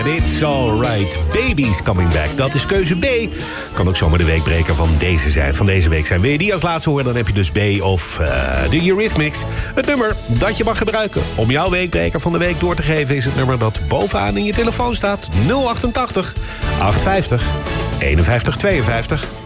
It's alright, Baby's Coming Back. Dat is keuze B. Kan ook zomaar de weekbreker van deze week zijn. Wil je die als laatste horen, dan heb je dus B of de Eurythmics. Het nummer dat je mag gebruiken om jouw weekbreker van de week door te geven... is het nummer dat bovenaan in je telefoon staat. 088 850 51 52.